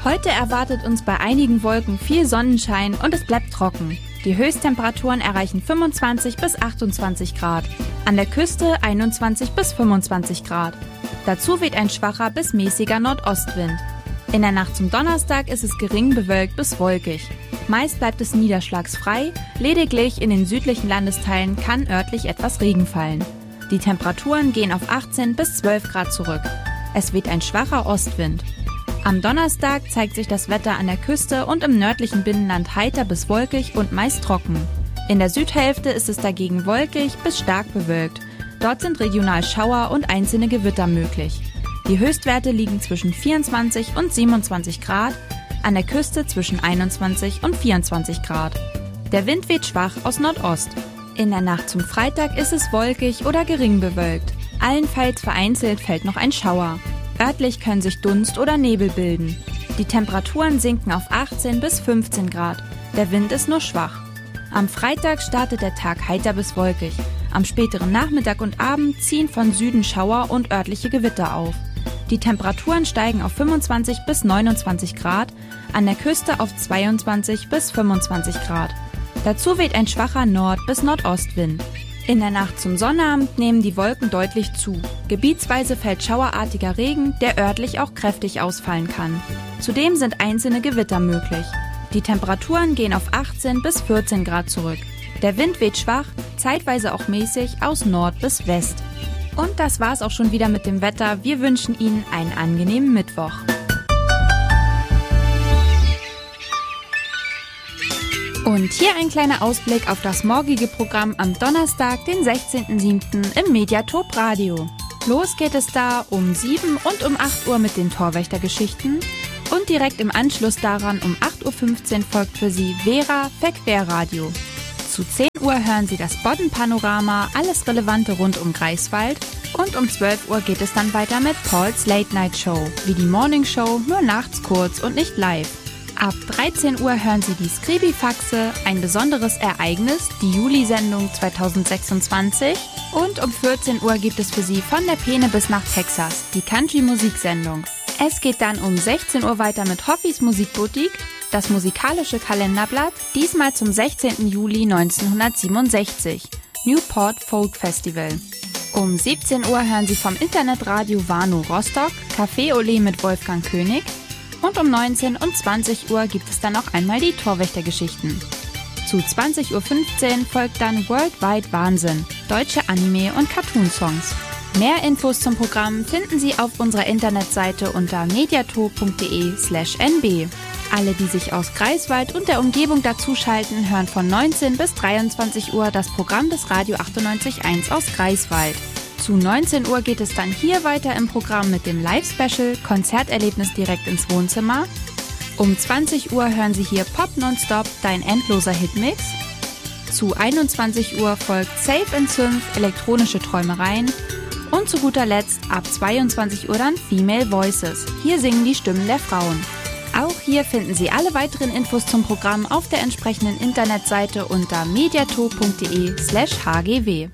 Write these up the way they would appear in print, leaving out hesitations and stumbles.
Heute erwartet uns bei einigen Wolken viel Sonnenschein und es bleibt trocken. Die Höchsttemperaturen erreichen 25 bis 28 Grad. An der Küste 21 bis 25 Grad. Dazu weht ein schwacher bis mäßiger Nordostwind. In der Nacht zum Donnerstag ist es gering bewölkt bis wolkig. Meist bleibt es niederschlagsfrei, lediglich in den südlichen Landesteilen kann örtlich etwas Regen fallen. Die Temperaturen gehen auf 18 bis 12 Grad zurück. Es weht ein schwacher Ostwind. Am Donnerstag zeigt sich das Wetter an der Küste und im nördlichen Binnenland heiter bis wolkig und meist trocken. In der Südhälfte ist es dagegen wolkig bis stark bewölkt. Dort sind regional Schauer und einzelne Gewitter möglich. Die Höchstwerte liegen zwischen 24 und 27 Grad, an der Küste zwischen 21 und 24 Grad. Der Wind weht schwach aus Nordost. In der Nacht zum Freitag ist es wolkig oder gering bewölkt. Allenfalls vereinzelt fällt noch ein Schauer. Örtlich können sich Dunst oder Nebel bilden. Die Temperaturen sinken auf 18 bis 15 Grad. Der Wind ist nur schwach. Am Freitag startet der Tag heiter bis wolkig. Am späteren Nachmittag und Abend ziehen von Süden Schauer und örtliche Gewitter auf. Die Temperaturen steigen auf 25 bis 29 Grad, an der Küste auf 22 bis 25 Grad. Dazu weht ein schwacher Nord- bis Nordostwind. In der Nacht zum Sonnabend nehmen die Wolken deutlich zu. Gebietsweise fällt schauerartiger Regen, der örtlich auch kräftig ausfallen kann. Zudem sind einzelne Gewitter möglich. Die Temperaturen gehen auf 18 bis 14 Grad zurück. Der Wind weht schwach, zeitweise auch mäßig aus Nord bis West. Und das war's auch schon wieder mit dem Wetter. Wir wünschen Ihnen einen angenehmen Mittwoch. Und hier ein kleiner Ausblick auf das morgige Programm am Donnerstag, den 16.07. im Mediatop Radio. Los geht es da um 7 und um 8 Uhr mit den Torwächtergeschichten. Und direkt im Anschluss daran um 8.15 Uhr folgt für Sie Vera Verquerradio. Zu 10 Uhr hören Sie das Bodden-Panorama, alles Relevante rund um Greifswald. Und um 12 Uhr geht es dann weiter mit Pauls Late Night Show, wie die Morning Show, nur nachts kurz und nicht live. Ab 13 Uhr hören Sie die Skribifaxe, ein besonderes Ereignis, die Juli-Sendung 2026. Und um 14 Uhr gibt es für Sie von der Peene bis nach Texas, die Country-Musiksendung. Es geht dann um 16 Uhr weiter mit Hoffis Musikboutique, das musikalische Kalenderblatt, diesmal zum 16. Juli 1967, Newport Folk Festival. Um 17 Uhr hören Sie vom Internetradio Warnow Rostock, Café Olé mit Wolfgang König. Und um 19 und 20 Uhr gibt es dann noch einmal die Torwächtergeschichten. Zu 20.15 Uhr folgt dann Worldwide Wahnsinn, deutsche Anime- und Cartoon-Songs. Mehr Infos zum Programm finden Sie auf unserer Internetseite unter mediato.de/nb. Alle, die sich aus Greifswald und der Umgebung dazuschalten, hören von 19 bis 23 Uhr das Programm des Radio 98.1 aus Greifswald. Zu 19 Uhr geht es dann hier weiter im Programm mit dem Live-Special Konzerterlebnis direkt ins Wohnzimmer. Um 20 Uhr hören Sie hier Pop Nonstop, dein endloser Hitmix. Zu 21 Uhr folgt Safe in Synth, elektronische Träumereien. Und zu guter Letzt ab 22 Uhr dann Female Voices. Hier singen die Stimmen der Frauen. Auch hier finden Sie alle weiteren Infos zum Programm auf der entsprechenden Internetseite unter mediato.de/hgw.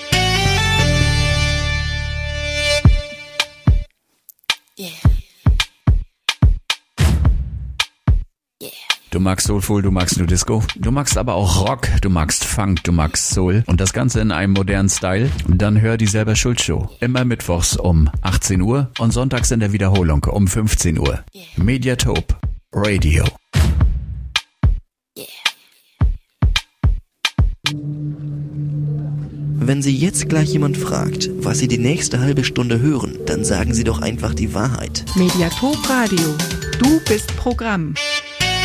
Du magst Soulful, du magst New Disco, du magst aber auch Rock, du magst Funk, du magst Soul und das Ganze in einem modernen Style? Dann hör die Selber Schuld Show. Immer mittwochs um 18 Uhr und sonntags in der Wiederholung um 15 Uhr. Mediatop Radio. Wenn Sie jetzt gleich jemand fragt, was Sie die nächste halbe Stunde hören, dann sagen Sie doch einfach die Wahrheit. Mediatop Radio. Du bist Programm.